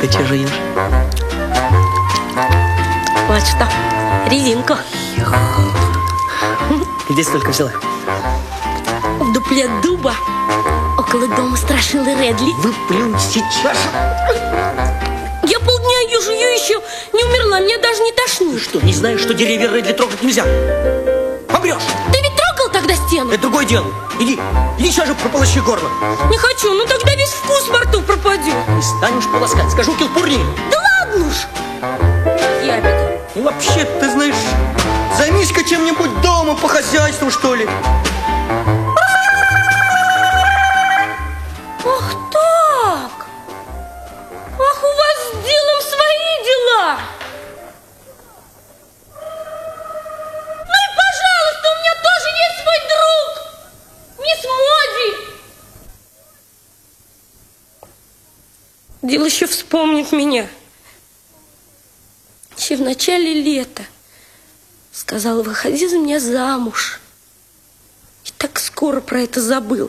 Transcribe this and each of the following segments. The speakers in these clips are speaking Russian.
Ты что жуешь? Вот что, резинку. Где столько взяла? В дупле дуба, около дома страшилы Редли. Выплюнь сейчас. Я полдня ее жую, еще не умерла, меня даже не тошнит. Что, не знаешь, что деревья Редли трогать нельзя? Помрешь. Ты ведь трогал тогда стену? Это другое дело. Иди сейчас же прополощи горло. Не хочу, ну тогда весь вкус во рту пропадет. Не станешь полоскать, скажу килпурни. Да ладно уж. Ябеда. И вообще, ты знаешь, займись-ка чем-нибудь дома, по хозяйству, что ли. Ах так! Ах, у вас с делом свои дела! Ну и пожалуйста, у меня тоже есть свой друг! Мисс Моди! Дил еще вспомнит меня. Еще в начале лета сказала: выходи за меня замуж. И так скоро про это забыл.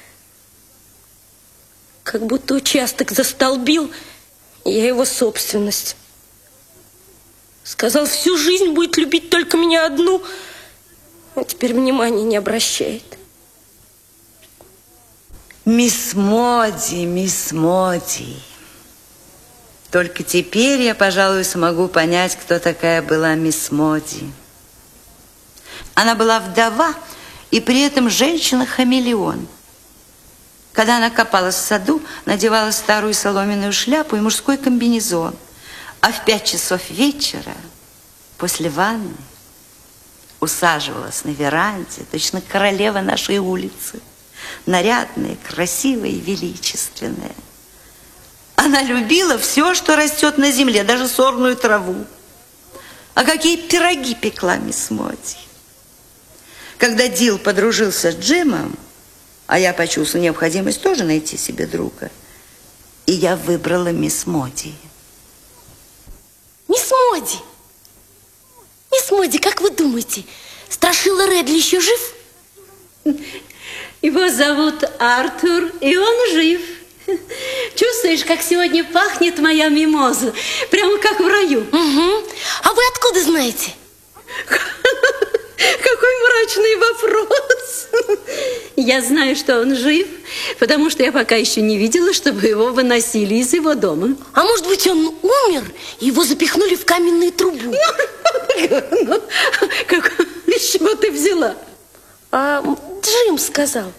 Как будто участок застолбил, и я его собственность. Сказал, всю жизнь будет любить только меня одну, а теперь внимания не обращает. Мисс Моди. Только теперь я, пожалуй, смогу понять, кто такая была мисс Моди. Она была вдова и при этом женщина-хамелеон. Когда она копалась в саду, надевала старую соломенную шляпу и мужской комбинезон. А в 5 часов вечера, после ванны, усаживалась на веранде, точно королева нашей улицы. Нарядная, красивая и величественная. Она любила все, что растет на земле, даже сорную траву. А какие пироги пекла мисс Моди. Когда Дил подружился с Джимом, а я почувствовала необходимость тоже найти себе друга, и я выбрала мисс Моди. Мисс Моди! Мисс Моди, как вы думаете, страшила Редли еще жив? Его зовут Артур, и он жив. Чувствуешь, как сегодня пахнет моя мимоза? Прямо как в раю. Угу. А вы откуда знаете? Какой мрачный вопрос. Я знаю, что он жив, потому что я пока еще не видела, чтобы его выносили из его дома. А может быть, он умер, и его запихнули в каменную трубу? С чего ты взяла? А Джим сказал.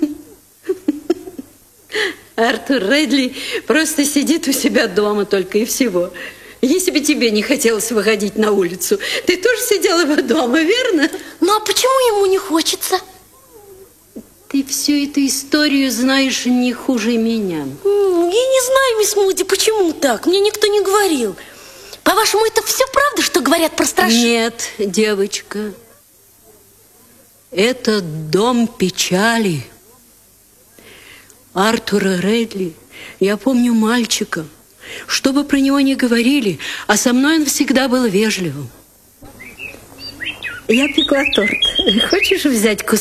Артур Редли просто сидит у себя дома только и всего. Если бы тебе не хотелось выходить на улицу, ты тоже сидела бы дома, верно? Ну а почему ему не хочется? Ты всю эту историю знаешь не хуже меня. Я не знаю, мисс Моди, почему так? Мне никто не говорил. По-вашему, это все правда, что говорят про страшилок? Нет, девочка. Это дом печали. Артура Редли я помню мальчика. Что бы про него ни говорили, а со мной он всегда был вежливым. Я пекла торт. Хочешь взять кусок?